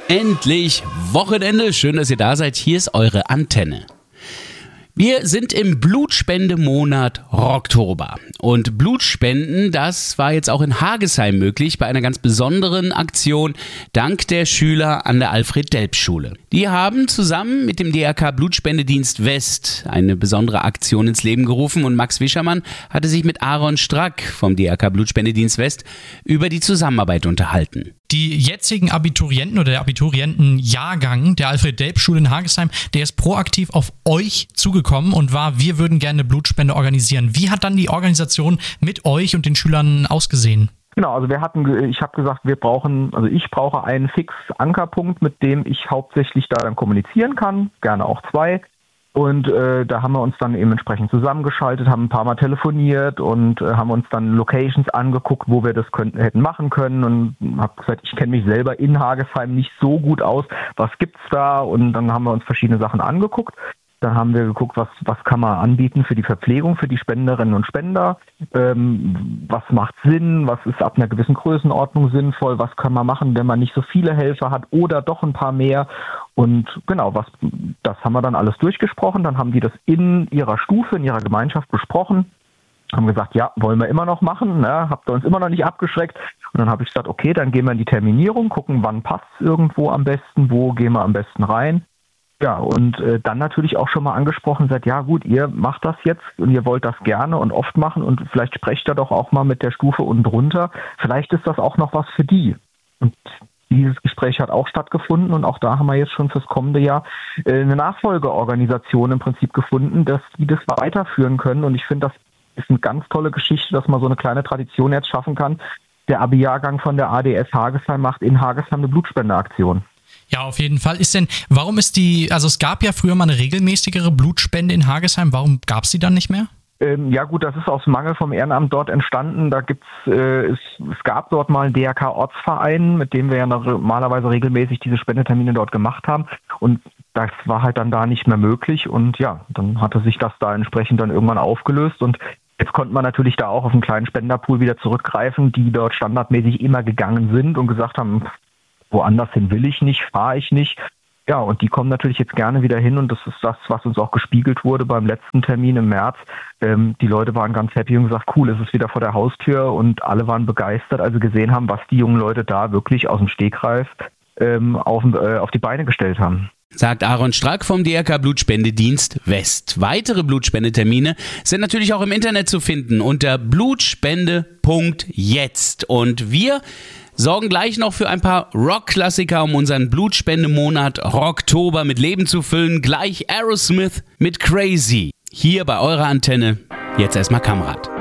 Endlich Wochenende. Schön, dass ihr da seid. Hier ist eure Antenne. Wir sind im Blutspendemonat Oktober. Und Blutspenden, das war jetzt auch in Hagesheim möglich bei einer ganz besonderen Aktion dank der Schüler an der Alfred-Delp-Schule. Die haben zusammen mit dem DRK Blutspendedienst West eine besondere Aktion ins Leben gerufen und Max Wischermann hatte sich mit Aaron Strack vom DRK Blutspendedienst West über die Zusammenarbeit unterhalten. Die jetzigen Abiturienten oder der Abiturientenjahrgang der Alfred-Delp-Schule in Hagesheim, der ist proaktiv auf euch zugekommen und wir würden gerne eine Blutspende organisieren. Wie hat dann die Organisation mit euch und den Schülern ausgesehen? Genau, also ich habe gesagt, ich brauche einen Fix-Ankerpunkt, mit dem ich hauptsächlich da dann kommunizieren kann, gerne auch 2. Und da haben wir uns dann eben entsprechend zusammengeschaltet, haben ein paar Mal telefoniert und haben uns dann Locations angeguckt, wo wir das hätten machen können und habe gesagt, ich kenne mich selber in Hagesheim nicht so gut aus, was gibt's da? Und dann haben wir uns verschiedene Sachen angeguckt. Dann haben wir geguckt, was kann man anbieten für die Verpflegung, für die Spenderinnen und Spender, was macht Sinn, was ist ab einer gewissen Größenordnung sinnvoll, was kann man machen, wenn man nicht so viele Helfer hat oder doch ein paar mehr. Und genau, das haben wir dann alles durchgesprochen. Dann haben die das in ihrer Stufe, in ihrer Gemeinschaft besprochen, haben gesagt, ja, wollen wir immer noch machen, ne? Habt ihr uns immer noch nicht abgeschreckt. Und dann habe ich gesagt, okay, dann gehen wir in die Terminierung, gucken, wann passt es irgendwo am besten, wo gehen wir am besten rein. Ja, und dann natürlich auch schon mal angesprochen, sagt, ja gut, ihr macht das jetzt und ihr wollt das gerne und oft machen und vielleicht sprecht ihr doch auch mal mit der Stufe unten drunter. Vielleicht ist das auch noch was für die. Und dieses Gespräch hat auch stattgefunden und auch da haben wir jetzt schon fürs kommende Jahr eine Nachfolgeorganisation im Prinzip gefunden, dass die das weiterführen können. Und ich finde, das ist eine ganz tolle Geschichte, dass man so eine kleine Tradition jetzt schaffen kann. Der Abi-Jahrgang von der ADS Hagesheim macht in Hagesheim eine Blutspendeaktion. Ja, auf jeden Fall. Es gab ja früher mal eine regelmäßigere Blutspende in Hagesheim. Warum gab es die dann nicht mehr? Ja gut, das ist aus Mangel vom Ehrenamt dort entstanden. Es gab dort mal einen DRK-Ortsverein, mit dem wir ja normalerweise regelmäßig diese Spendetermine dort gemacht haben. Und das war halt dann da nicht mehr möglich. Und ja, dann hatte sich das da entsprechend dann irgendwann aufgelöst. Und jetzt konnte man natürlich da auch auf einen kleinen Spenderpool wieder zurückgreifen, die dort standardmäßig immer gegangen sind und gesagt haben, woanders hin will ich nicht, fahre ich nicht. Ja, und die kommen natürlich jetzt gerne wieder hin und das ist das, was uns auch gespiegelt wurde beim letzten Termin im März. Die Leute waren ganz happy und gesagt, cool, es ist wieder vor der Haustür und alle waren begeistert, als sie gesehen haben, was die jungen Leute da wirklich aus dem Stegreif auf die Beine gestellt haben. Sagt Aaron Strack vom DRK Blutspendedienst West. Weitere Blutspendetermine sind natürlich auch im Internet zu finden unter blutspende.jetzt. Und wir sorgen gleich noch für ein paar Rock-Klassiker, um unseren Blutspendemonat Oktober mit Leben zu füllen. Gleich Aerosmith mit Crazy. Hier bei eurer Antenne. Jetzt erstmal Kamrat.